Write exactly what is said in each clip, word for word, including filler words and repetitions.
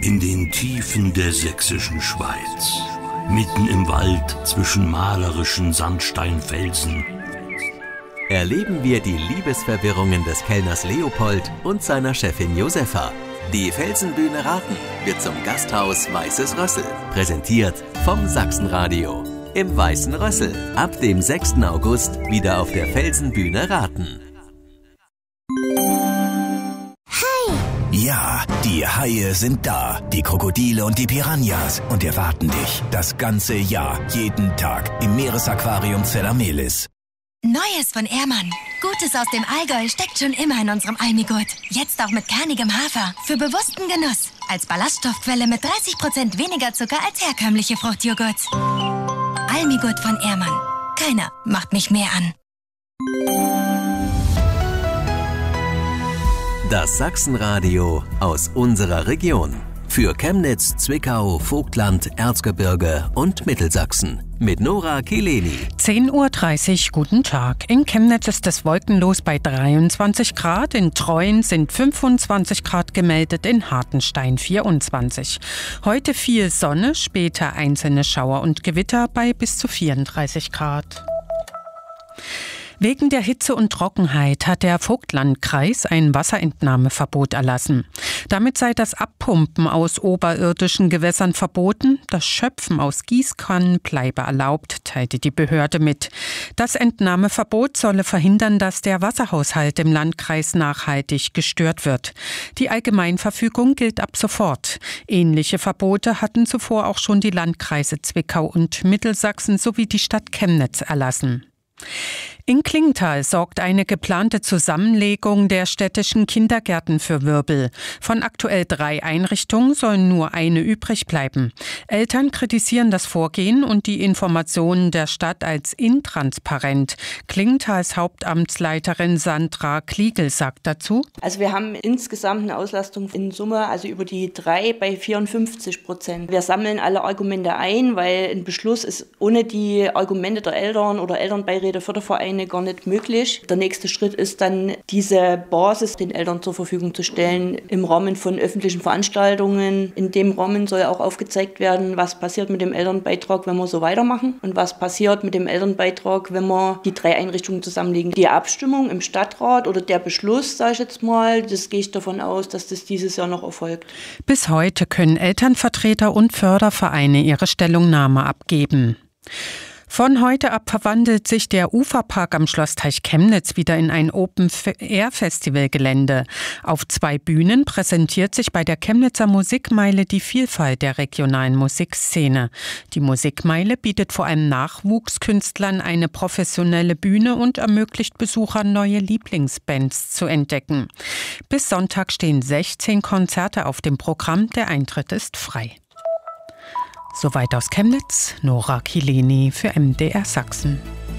In den Tiefen der sächsischen Schweiz, mitten im Wald zwischen malerischen Sandsteinfelsen, erleben wir die Liebesverwirrungen des Kellners Leopold und seiner Chefin Josefa. Die Felsenbühne Raten wird zum Gasthaus Weißes Rössel, präsentiert vom Sachsenradio. Im Weißen Rössel, ab dem sechsten August wieder auf der Felsenbühne Raten. Ja, die Haie sind da, die Krokodile und die Piranhas und erwarten dich das ganze Jahr, jeden Tag im Meeresaquarium Zellamelis. Neues von Ehrmann. Gutes aus dem Allgäu steckt schon immer in unserem Almigurt. Jetzt auch mit kernigem Hafer. Für bewussten Genuss. Als Ballaststoffquelle mit dreißig Prozent weniger Zucker als herkömmliche Fruchtjoghurts. Almigurt von Ehrmann. Keiner macht mich mehr an. Das Sachsenradio aus unserer Region. Für Chemnitz, Zwickau, Vogtland, Erzgebirge und Mittelsachsen. Mit Nora Kileni. zehn Uhr dreißig, guten Tag. In Chemnitz ist es wolkenlos bei dreiundzwanzig Grad. In Treuen sind fünfundzwanzig Grad gemeldet, in Hartenstein vierundzwanzig. Heute viel Sonne, später einzelne Schauer und Gewitter bei bis zu vierunddreißig Grad. Wegen der Hitze und Trockenheit hat der Vogtlandkreis ein Wasserentnahmeverbot erlassen. Damit sei das Abpumpen aus oberirdischen Gewässern verboten, das Schöpfen aus Gießkannen bleibe erlaubt, teilte die Behörde mit. Das Entnahmeverbot solle verhindern, dass der Wasserhaushalt im Landkreis nachhaltig gestört wird. Die Allgemeinverfügung gilt ab sofort. Ähnliche Verbote hatten zuvor auch schon die Landkreise Zwickau und Mittelsachsen sowie die Stadt Chemnitz erlassen. In Klingenthal sorgt eine geplante Zusammenlegung der städtischen Kindergärten für Wirbel. Von aktuell drei Einrichtungen sollen nur eine übrig bleiben. Eltern kritisieren das Vorgehen und die Informationen der Stadt als intransparent. Klingenthals Hauptamtsleiterin Sandra Kliegel sagt dazu: Also wir haben insgesamt eine Auslastung in Summe, also über die drei bei vierundfünfzig Prozent. Wir sammeln alle Argumente ein, weil ein Beschluss ist ohne die Argumente der Eltern oder Elternbeiräte, Fördervereine gar nicht möglich. Der nächste Schritt ist dann, diese Basis den Eltern zur Verfügung zu stellen im Rahmen von öffentlichen Veranstaltungen. In dem Rahmen soll auch aufgezeigt werden, was passiert mit dem Elternbeitrag, wenn wir so weitermachen und was passiert mit dem Elternbeitrag, wenn wir die drei Einrichtungen zusammenlegen. Die Abstimmung im Stadtrat oder der Beschluss, sage ich jetzt mal, das gehe ich davon aus, dass das dieses Jahr noch erfolgt. Bis heute können Elternvertreter und Fördervereine ihre Stellungnahme abgeben. Von heute ab verwandelt sich der Uferpark am Schlossteich Chemnitz wieder in ein Open-Air-Festivalgelände. Auf zwei Bühnen präsentiert sich bei der Chemnitzer Musikmeile die Vielfalt der regionalen Musikszene. Die Musikmeile bietet vor allem Nachwuchskünstlern eine professionelle Bühne und ermöglicht Besuchern, neue Lieblingsbands zu entdecken. Bis Sonntag stehen sechzehn Konzerte auf dem Programm. Der Eintritt ist frei. Soweit aus Chemnitz, Nora Kileni für M D R Sachsen.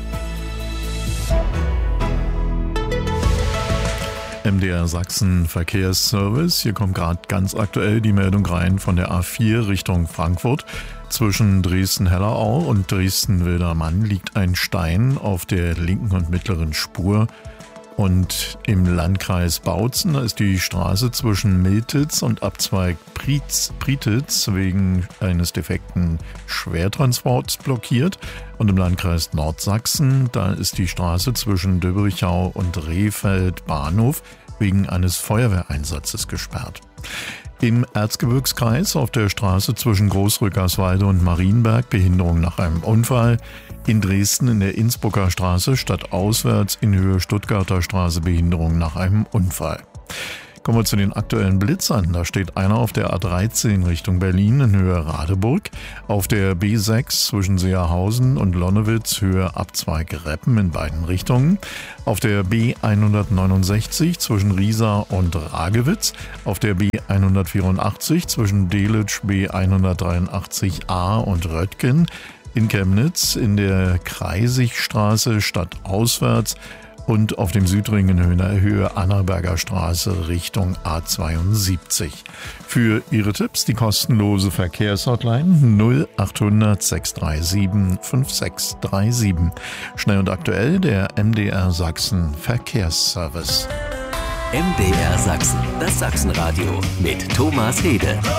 M D R Sachsen Verkehrsservice. Hier kommt gerade ganz aktuell die Meldung rein von der A vier Richtung Frankfurt. Zwischen Dresden-Hellerau und Dresden-Wildermann liegt ein Stein auf der linken und mittleren Spur. Und im Landkreis Bautzen, da ist die Straße zwischen Miltitz und Abzweig Prietitz wegen eines defekten Schwertransports blockiert. Und im Landkreis Nordsachsen, da ist die Straße zwischen Döberichau und Rehfeld Bahnhof wegen eines Feuerwehreinsatzes gesperrt. Im Erzgebirgskreis auf der Straße zwischen Großrückerswalde und Marienberg Behinderung nach einem Unfall. In Dresden in der Innsbrucker Straße stadtauswärts in Höhe Stuttgarter Straße Behinderung nach einem Unfall. Kommen wir zu den aktuellen Blitzern. Da steht einer auf der A dreizehn Richtung Berlin in Höhe Radeburg, auf der B sechs zwischen Seerhausen und Lonnewitz Höhe Abzweig Reppen in beiden Richtungen, auf der B hundertneunundsechzig zwischen Riesa und Ragewitz, auf der B hundertvierundachtzig zwischen Delitzsch B hundertdreiundachtzig a und Röttgen, in Chemnitz in der Kreisigstraße stadtauswärts und auf dem Südring in Höhe Annaberger Straße Richtung A zweiundsiebzig. Für Ihre Tipps die kostenlose Verkehrshotline null achthundert sechs drei sieben fünf sechs drei sieben. Schnell und aktuell der M D R Sachsen Verkehrsservice. M D R Sachsen, das Sachsenradio mit Thomas Hede.